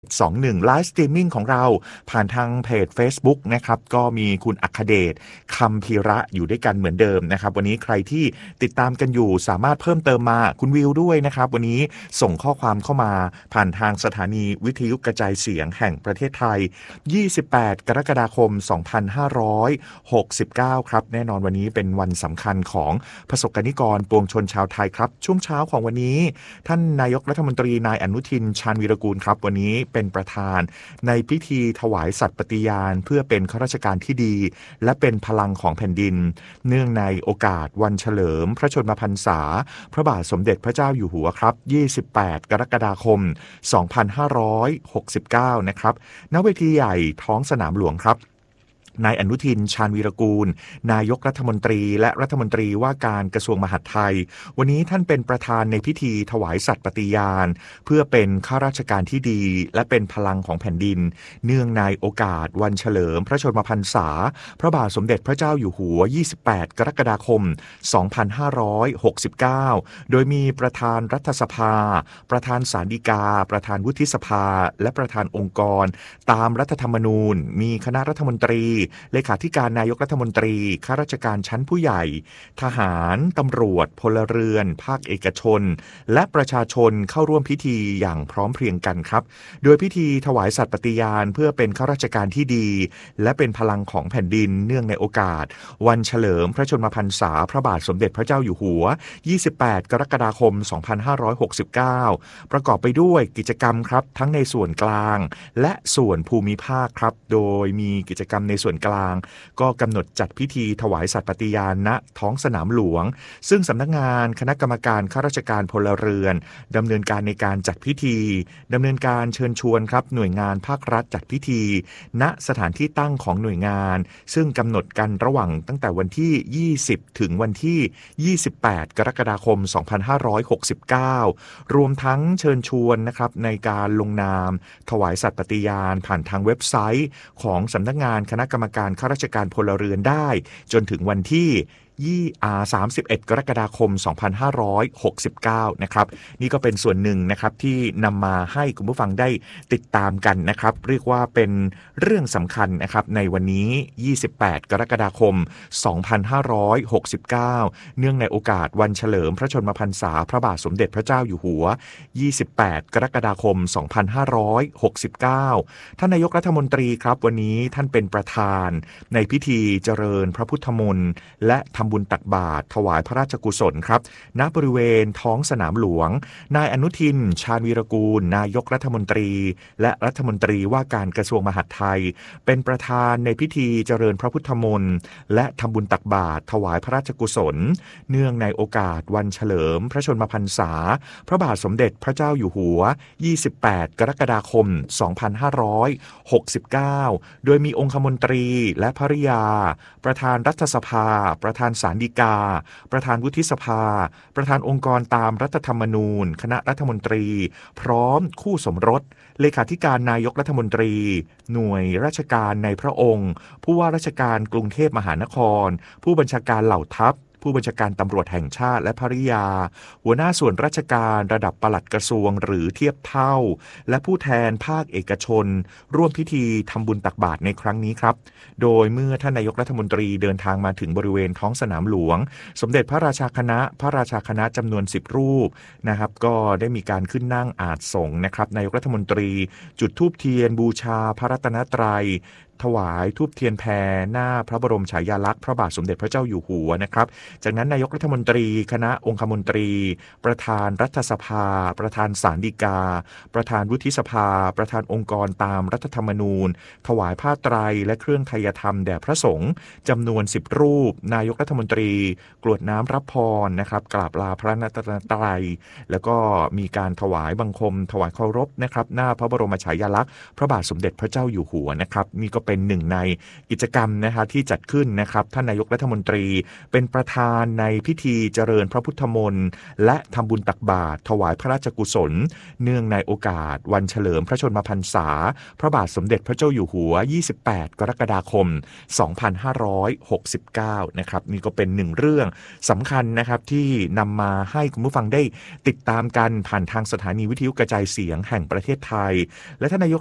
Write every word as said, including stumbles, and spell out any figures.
สองหนึ่งไลฟ์สตรีมมิ่งของเราผ่านทางเพจ Facebook นะครับก็มีคุณอัคเดชคำพีระอยู่ด้วยกันเหมือนเดิมนะครับวันนี้ใครที่ติดตามกันอยู่สามารถเพิ่มเติมมาคุณวิวด้วยนะครับวันนี้ส่งข้อความเข้ามาผ่านทางสถานีวิทยุกระจายเสียงแห่งประเทศไทยยี่สิบแปดกรกฎาคมสองพันห้าร้อยหกสิบเก้าครับแน่นอนวันนี้เป็นวันสำคัญของประสบกนิกรปวงชนชาวไทยครับช่วงเช้าของวันนี้ท่านนายกรัฐมนตรีนายอนุทินชาญวีรกูลครับวันนี้เป็นประธานในพิธีถวายสัตย์ปฏิญาณเพื่อเป็นข้าราชการที่ดีและเป็นพลังของแผ่นดินเนื่องในโอกาสวันเฉลิมพระชนมพรรษาพระบาทสมเด็จพระเจ้าอยู่หัวครับยี่สิบแปดกรกฎาคมสองพันห้าร้อยหกสิบเก้านะครับณเวทีใหญ่ท้องสนามหลวงครับนายอนุทินชาญวีรกูลนายกรัฐมนตรีและรัฐมนตรีว่าการกระทรวงมหาดไทยวันนี้ท่านเป็นประธานในพิธีถวายสัตย์ปฏิญาณเพื่อเป็นข้าราชการที่ดีและเป็นพลังของแผ่นดินเนื่องในโอกาสวันเฉลิมพระชนมพรรษาพระบาทสมเด็จพระเจ้าอยู่หัวยี่สิบแปดกรกฎาคมสองพันห้าร้อยหกสิบเก้าโดยมีประธานรัฐสภาประธานศาลฎีกาประธานวุฒิสภาและประธานองค์กรตามรัฐธรรมนูญมีคณะรัฐมนตรีเลขาธิการนายกรัฐมนตรีข้าราชการชั้นผู้ใหญ่ทหารตำรวจพลเรือนภาคเอกชนและประชาชนเข้าร่วมพิธีอย่างพร้อมเพรียงกันครับโดยพิธีถวายสัตย์ปฏิญาณเพื่อเป็นข้าราชการที่ดีและเป็นพลังของแผ่นดินเนื่องในโอกาสวันเฉลิมพระชนมพรรษาพระบาทสมเด็จพระเจ้าอยู่หัวยี่สิบแปดกรกฎาคมสองพันห้าร้อยหกสิบเก้าประกอบไปด้วยกิจกรรมครับทั้งในส่วนกลางและส่วนภูมิภาคครับโดยมีกิจกรรมในส่วนกลางก็กำหนดจัดพิธีถวายสัตย์ปฏิญาณณท้องสนามหลวงซึ่งสำนักงานคณะกรรมการข้าราชการพลเรือนดำเนินการในการจัดพิธีดำเนินการเชิญชวนครับหน่วยงานภาครัฐจัดพิธีณสถานที่ตั้งของหน่วยงานซึ่งกำหนดกันระหว่างตั้งแต่วันที่ยี่สิบถึงวันที่ยี่สิบแปดกรกฎาคมสองพันห้าร้อยหกสิบเก้ารวมทั้งเชิญชวนนะครับในการลงนามถวายสัตย์ปฏิญาณผ่านทางเว็บไซต์ของสำนักงานคณะกรรมการข้าราชการพลเรือนได้จนถึงวันที่ยี่อาสามสิบเอ็ดกรกฎาคมสองพันห้าร้อยหกสิบเก้านะครับนี่ก็เป็นส่วนหนึ่งนะครับที่นำมาให้คุณผู้ฟังได้ติดตามกันนะครับเรียกว่าเป็นเรื่องสำคัญนะครับในวันนี้ยี่สิบแปดกรกฎาคมสองพันห้าร้อยหกสิบเก้าเนื่องในโอกาสวันเฉลิมพระชนมพรรษาพระบาทสมเด็จพระเจ้าอยู่หัวยี่สิบแปดกรกฎาคมสองพันห้าร้อยหกสิบเก้าท่านนายกรัฐมนตรีครับวันนี้ท่านเป็นประธานในพิธีเจริญพระพุทธมนต์และทำบุญตักบาตรถวายพระราชกุศลครับณบริเวณท้องสนามหลวงนายอนุทินชาญวีรกูลนายกรัฐมนตรีและรัฐมนตรีว่าการกระทรวงมหาดไทยเป็นประธานในพิธีเจริญพระพุทธมนต์และทำบุญตักบาตรถวายพระราชกุศลเนื่องในโอกาสวันเฉลิมพระชนมพรรษาพระบาทสมเด็จพระเจ้าอยู่หัวยี่สิบแปดกรกฎาคมสองพันห้าร้อยหกสิบเก้าโดยมีองคมนตรีและภริยาประธานรัฐสภาประธานศาลฎีกาประธานวุฒิสภาประธานองค์กรตามรัฐธรรมนูญคณะรัฐมนตรีพร้อมคู่สมรสเลขาธิการนายกรัฐมนตรีหน่วยราชการในพระองค์ผู้ว่าราชการกรุงเทพมหานครผู้บัญชาการเหล่าทัพผู้บัญชาการตำรวจแห่งชาติและภริยาหัวหน้าส่วนราชการระดับปลัดกระทรวงหรือเทียบเท่าและผู้แทนภาคเอกชนร่วมพิธีทำบุญตักบาตรในครั้งนี้ครับโดยเมื่อท่านนายกรัฐมนตรีเดินทางมาถึงบริเวณท้องสนามหลวงสมเด็จพระราชาคณะพระราชาคณะจำนวนสิบรูปนะครับก็ได้มีการขึ้นนั่งอาจสงฆ์นะครับนายกรัฐมนตรีจุดธูปเทียนบูชาพระรัตนตรัยถวายธูปเทียนแพรหน้าพระบรมฉายาลักษณ์พระบาทสมเด็จพระเจ้าอยู่หัวนะครับจากนั้นนายกรัฐมนตรีคณะองคมนตรีประธานรัฐสภาประธานศาลฎีกาประธานวุฒิสภาประธานองค์กรตามรัฐธรรมนูญถวายผ้าไตรและเครื่องไทยธรรมแด่พระสงฆ์จำนวนสิบรูปนายกรัฐมนตรีกรวดน้ำรับพรนะครับกราบลาพระรัตนตรัยแล้วก็มีการถวายบังคมถวายเคารพนะครับหน้าพระบรมฉายาลักษณ์พระบาทสมเด็จพระเจ้าอยู่หัวนะครับนี่ก็เป็นเป็นหนึ่งในกิจกรรมนะครับที่จัดขึ้นนะครับท่านนายกรัฐมนตรีเป็นประธานในพิธีเจริญพระพุทธมนต์และทำบุญตักบาตรถวายพระราชกุศลเนื่องในโอกาสวันเฉลิมพระชนมพรรษาพระบาทสมเด็จพระเจ้าอยู่หัวยี่สิบแปดกรกฎาคมสองพันห้าร้อยหกสิบเก้านะครับนี่ก็เป็นหนึ่งเรื่องสำคัญนะครับที่นำมาให้คุณผู้ฟังได้ติดตามกันผ่านทางสถานีวิทยุกระจายเสียงแห่งประเทศไทยและท่านนายก